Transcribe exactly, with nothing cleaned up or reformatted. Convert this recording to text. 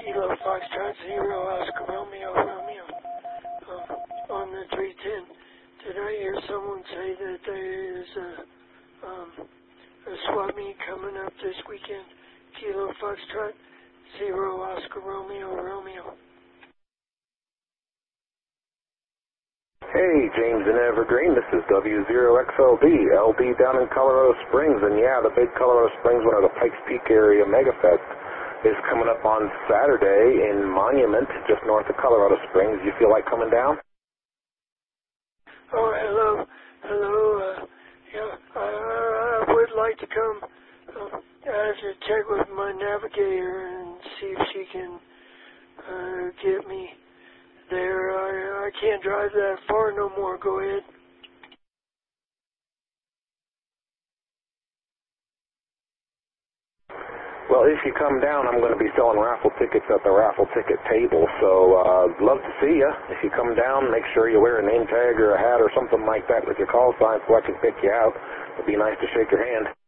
Kilo Foxtrot Zero Oscar Romeo Romeo uh, on the three ten. Did I hear someone say that there's a, um, a swap meet coming up this weekend? Kilo Foxtrot Zero Oscar Romeo Romeo. Hey, James in Evergreen, this is W zero X L D, L D down in Colorado Springs, and yeah, the big Colorado Springs, one of the Pikes Peak area Megafest is coming up on Saturday in Monument, just north of Colorado Springs. You feel like coming down? Oh, hello, hello, uh, yeah, I, I would like to come. Uh, I have to check with my navigator and see if she can uh, get me there. I, I can't drive that far no more. Go ahead. Well, if you come down, I'm going to be selling raffle tickets at the raffle ticket table, so uh, love to see you. If you come down, make sure you wear a name tag or a hat or something like that with your call sign so I can pick you out. It'd be nice to shake your hand.